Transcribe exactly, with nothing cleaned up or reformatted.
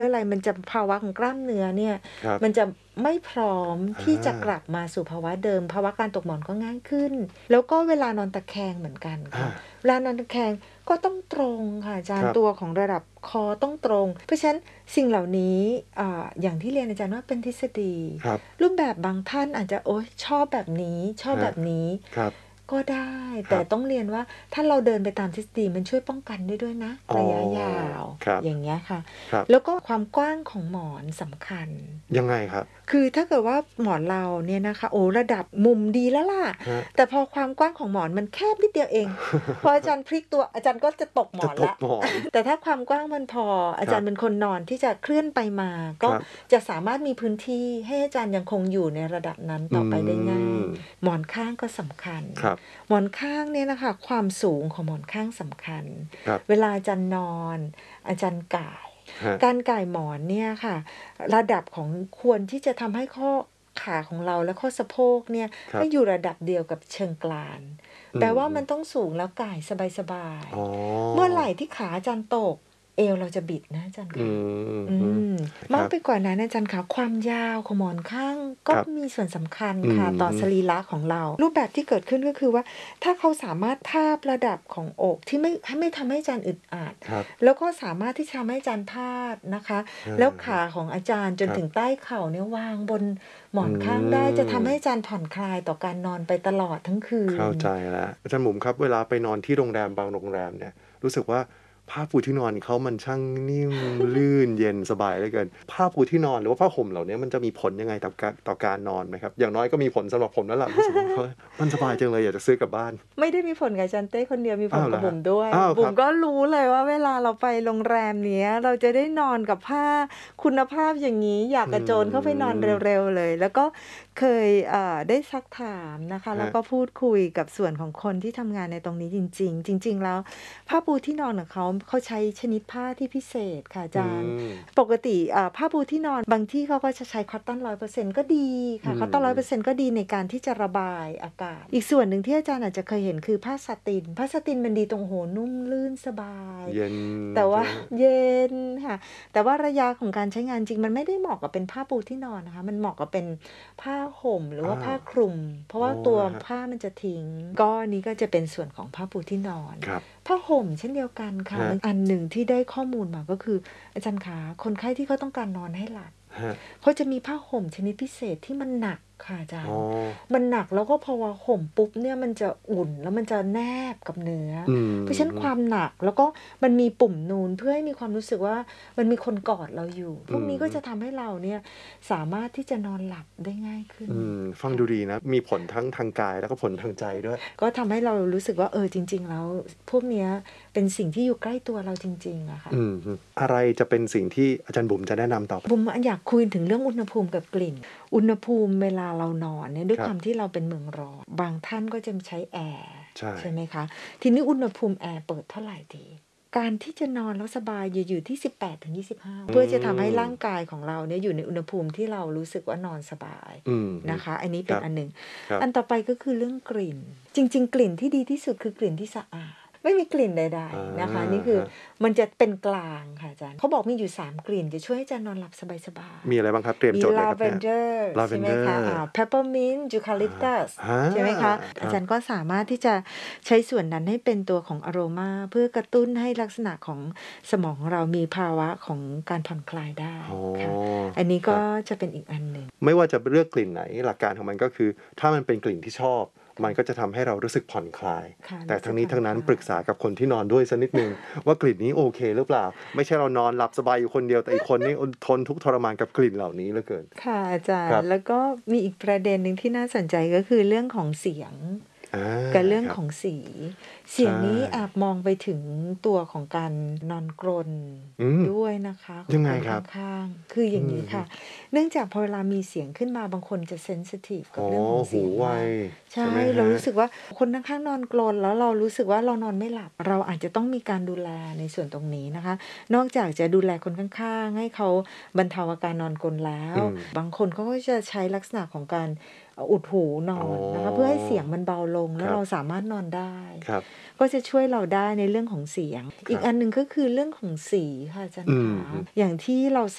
อะไรมันจะภาวะของกล้ามเนื้อเนี่ยครับมันจะไม่พร้อมอาที่จะกลับมาสู่ภาวะเดิมภาวะการตกหมอนก็ง่ายขึ้นแล้วก็เวลานอนตะแคงเหมือนกันอาค่ะเวลานอนตะแคงก็ต้องตรงค่ะอาจาครับรย์ตัวของระดับคอต้องตรงเพราะฉะนั้นสิ่งเหล่านี้อ่าอย่างที่เรียนอาจารย์ว่าเป็นทฤษฎีครับรูปแบบบางท่านอาจจะโอ๊ยชอบแบบนี้ชอบคแบรับนี้ครับก็ได้ แต่ครับต้องเรียนว่าถ้าเราเดินไปตามทฤษฎีมันช่วยป้องกันได้ด้วยนะอ๋อระยะยาวครับอย่างเงี้ยค่ะครับแล้วก็ความกว้างของหมอนสำคัญยังไงครับคือถ้าเกิดว่าหมอนเราเนี่ยนะคะโอ้ระดับมุมดีแล้วล่ะครับแต่พอความกว้างของหมอนมันแคบนิดเดียวเองพออาจารย์พลิกตัวอาจารย์ก็จะตกหมจะอนตกแล้วหมอนแต่ถ้าความกว้างมันพออาครับจารย์เป็นคนนอนที่จะเคลื่อนไปมาคก็รับจะสามารถมีพื้นที่ให้อาจารย์ยังคงอยู่ในระดับนั้นอืต่อไปได้ง่ายมหมอนข้างก็สำคัญครับหมอนข้างเนี่ยนะคะความสูงของหมอนข้างสำคัญครับเวลาอาจารย์นอนอาจารย์ก่ายครับการก่ายหมอนเนี่ยค่ะระดับของควรที่จะทำให้ข้อขาของเราและข้อสะโพกเนี่ยครับให้อยู่ระดับเดียวกับเชิงกรานอืแปลว่ามันมต้องสูงแล้วก่ายสบายอ๋อๆเมื่อไหร่ที่ขาอาจารย์ตกเอวเราจะบิดนะอาจารย์อืคะมอืฮึมครับมากไปกว่านั้นอาจารย์คะความยาวของหมอนข้างคก็รับมีส่วนสำคัญอืค่ะต่อมฮึสรีระของเรา รูปแบบที่เกิดขึ้นก็คือว่าถ้าเขาสามารถทาบระดับของอกที่ไม่ให้ไม่ทำให้อาจารย์อึดอัดครับแล้วก็สามารถที่จะทำให้อาจารย์พาดนะคะอาแล้วขาของอาจารย์จครับนถึงใต้เข่าเนี่ยวางบนหมอือนข้างได้จะทำให้อามจารย์ผ่อนคลายต่อการนอนไปตลอดทั้งคืเข้านใจแล้วอาจารย์หมุมครับเวลาไปนอนที่โรงแรมบางโรงแรมเนี่ยรู้สึกว่าผ้าปูที่นอนเขามันช่างนิ่มลื่นเย็นสบายเหลือเกินผ้าปูที่นอนหรือว่าผ้าห่มเหล่านี้มันจะมีผลยังไงต่อการต่อการนอนไหมครับอย่างน้อยก็มีผลสำหรับผมแล้วล่ะรู้สึกว่าเฮ้ยมันสบายจังเลยอยากจะซื้อกลับบ้านไม่ได้มีผลกับอาจารย์เต้คนเดียวมีผลกับอ้าวเหรอครับบุ๋มด้วยอ้าวครับบุ๋มก็รู้เลยว่าเวลาเราไปโรงแรมเนี้ยเราจะได้นอนกับผ้าคุณภาพอย่างงี้อยากอืกระโจนเข้าไปนอนมเร็วๆเลยแล้วก็เคยเอ่อได้ซักถามนะคะแล้วฮะก็พูดคุยกับส่วนของคนที่ทำงานในตรงนี้จริงๆจริงๆแล้วผ้าปูที่นอนของเขาเขาใช้ชนิดผ้าที่พิเศษค่ะอาอืจารย์มปกติอ่าผ้าปูที่นอนบางที่เขาก็จะใช้คอตตอนร้อยเปอร์เซ็นต์ก็ดีอืค่ะคอตตอนร้อยเปอร์เซ็นมต์ก็ดีในการที่จะระบายอากาศอีกส่วนหนึ่งที่อาจารย์อาจจะเคยเห็นคือผ้าสาตินผ้าสาตินมันดีตรงโหนุ่มลื่นสบายเย็นแต่ว่าใช่ไหมเย็นค่ะแต่ว่าระยะของการใช้งานจริงมันไม่ได้เหมาะกับเป็นผ้าปูที่นอนนะคะมันเหมาะกับเป็นผ้าห่มหรือว่าอาผ้าคลุม เพราะอ๋อว่าตัวเหรอครับผ้ามันจะทิ้งก็นี้ก็จะเป็นส่วนของผ้าปูที่นอนครับผ้าห่มเช่นเดียวกันค่ะฮะอันหนึ่งที่ได้ข้อมูลมาก็คืออาจารย์ขาคนไข้ที่เขาต้องการนอนให้หลับฮะเขาจะมีผ้าห่มชนิดพิเศษที่มันหนักค่ะอาจารอ๋อย์มันหนักแล้วก็พอว่าห่มปุ๊บเนี่ยมันจะอุ่นแล้วมันจะแนบกับเนื้ออืเพราะฉะนั้นความมหนักแล้วก็มันมีปุ่มนูนเพื่อให้มีความรู้สึกว่ามันมีคนกอดเราอยู่พอืวกนี้ก็มจะทำให้เราเนี่ยสามารถที่จะนอนหลับได้ง่ายขึ้นอืมฟังค่ะดูดีนะ มีผลทั้งทางกายแล้วก็ผลทางใจด้วยก็ทำให้เรารู้สึกว่าเออจริงๆแล้วพวกเนี้ยเป็นสิ่งที่อยู่ใกล้ตัวเราจริงๆอะค่ะอืมฮึอะไรจะเป็นสิ่งที่อาจารย์บุ๋มจะแนะนำต่อไปบุมอยากคุยถึงเรื่องอุณหภูมิกับกลิ่นอุณหภูมิเวลาเรานอนเนี่ยด้วยครับความที่เราเป็นเมืองร้อนบางท่านก็จะใช้แอร์ใช่ใช่ไหมคะทีนี้อุณหภูมิแอร์เปิดเท่าไหร่ดีการที่จะนอนแล้วสบายอยู่อยู่ที่สิบแปดถึงยี่สิบห้าเพื่อจะทำให้ร่างกายของเราเนี่ยอยู่ในอุณหภูมิที่เรารู้สึกว่านอนสบายอืมฮึนะคะอันนี้คเป็นรับอันหนึ่งครับอันต่อไปก็คือเรื่องกลิ่นจริงๆกลิ่นที่ดีที่สุดคือกลิ่นที่สะอาดไม่มีกลิ่นใดอาๆนะคะนี่คือฮะมันจะเป็นกลางค่ะอาจารย์เขาบอกมีอยู่สามกลิ่นจะช่วยให้อาจารย์นอนหลับสบายมีอะไรบ้างครับเตรียมๆมีจดเลยครับเนี่ย lavender ใช่ไหมคะ lavender อ่า peppermint อา eucalyptus อาใช่ไหมคะคอารับจารย์ก็สามารถที่จะใช้ส่วนนั้นให้เป็นตัวของอโรมาเพื่อกระตุ้นให้ลักษณะของสมองของเรามีภาวะของการผ่อนคลายได้อ๋อค่ะอันนี้ก็ครับจะเป็นอีกอันหนึ่งไม่ว่าจะเลือกกลิ่นไหนหลักการของมันก็คือ ถ้ามันเป็นกลิ่นที่ชอบ มันก็จะทำให้เรารู้สึกผ่อนคลายค่ะแต่รู้สึทั้กงนี้ผ่อนทั้งคนั้นลาปรึกษาย กับคนที่นอนด้วยสักนิดหนึ่ง ว่ากลิ่นนี้โอเคหรือเปล่า ไม่ใช่เรานอนหลับสบายอยู่คนเดียวแต่อีกคนนี่ทนทุกข์ทรมานกับกลิ่นเหล่านี้เหลือเกินค่ะอาจาครรับย์แล้วก็มีอีกประเด็นหนึ่งที่น่าสนใจก็คือเรื่องของเสียงอากับเรื่องครับของสี เสียงใช่นี้แอบมองไปถึงตัวของการนอนกรนอืมด้วยนะคะขอยังไงงคนครับข้างๆ คือออืย่างนี้มค่ะ เนื่องจากพอเวลามีเสียงขึ้นมาบางคนจะเซนซิทีฟกับอ๋อเรื่องของหูเสียงไวมากใช่ใช่ไหมเราครับรู้สึกว่าคนข้างๆนอนกรนแล้วเรารู้สึกว่าเรานอนไม่หลับ เราอาจจะต้องมีการดูแลในส่วนตรงนี้นะคะ นอกจากจะดูแลคนข้างๆให้เขาบรรเทาอาการนอนกรนแล้วอืมบางคนเขาก็จะใช้ลักษณะของการอุดหูนอ๋ออนนะคะเพื่อให้เสียงมันเบาลงครับแล้วเราสามารถนอนได้ครับก็จะช่วยเราได้ในเรื่องของเสียงครับอีกอันหนึ่งก็คือเรื่องของสีค่ะอาจารอืย์มขาฮึอย่างที่เรา